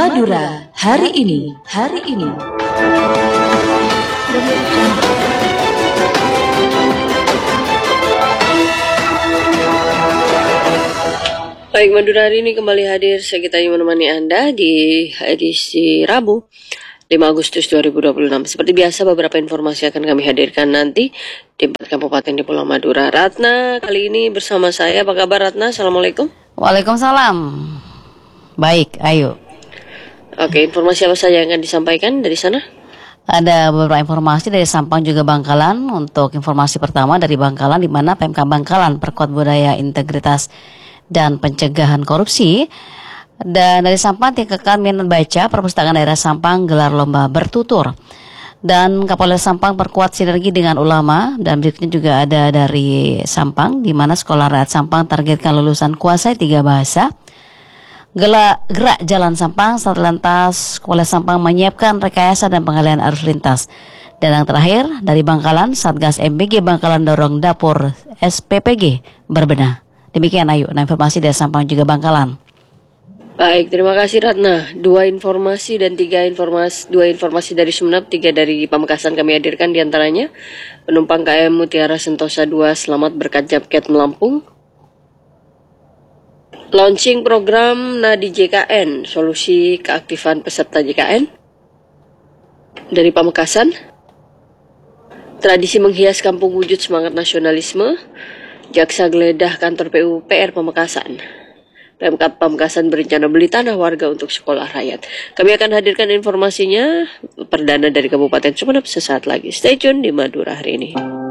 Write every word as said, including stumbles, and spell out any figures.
Madura hari ini, hari ini. Baik, Madura hari ini kembali hadir. Saya kita ingin menemani Anda di edisi Rabu lima Agustus dua ribu dua puluh enam. Seperti biasa, beberapa informasi akan kami hadirkan nanti di empat kabupaten di Pulau Madura. Ratna kali ini bersama saya. Apa kabar Ratna? Assalamualaikum. Waalaikumsalam. Baik, ayo. Oke, informasi apa saja yang akan disampaikan dari sana? Ada beberapa informasi dari Sampang juga Bangkalan. Untuk informasi pertama dari Bangkalan, di mana P M K Bangkalan perkuat budaya integritas dan pencegahan korupsi. Dan dari Sampang, tingkatkan minat baca perpustakaan daerah Sampang gelar lomba bertutur. Dan Kapolres Sampang perkuat sinergi dengan ulama. Dan berikutnya juga ada dari Sampang, di mana Sekolah Rakyat Sampang targetkan lulusan kuasai tiga bahasa. Gelak gerak Jalan Sampang, Satlantas Kapolres Sampang menyiapkan rekayasa dan pengalihan arus lintas. Dan yang terakhir dari Bangkalan, Satgas M B G Bangkalan dorong dapur S P P G berbenah. Demikian ayo, nah informasi dari Sampang juga Bangkalan. Baik, terima kasih Ratna. Dua informasi dan tiga informasi, dua informasi dari Sumeneb, tiga dari Pamekasan kami hadirkan, diantaranya penumpang K M Mutiara Sentosa dua selamat berkat jaket melampung. Launching program Nadi J K N, solusi keaktifan peserta J K N. Dari Pamekasan, tradisi menghias kampung wujud semangat nasionalisme. Jaksa geledah kantor P U P R Pamekasan. Pemkab Pamekasan berencana beli tanah warga untuk sekolah rakyat. Kami akan hadirkan informasinya perdana dari Kabupaten Sumeneb sesaat lagi. Stay tune di Madura hari ini.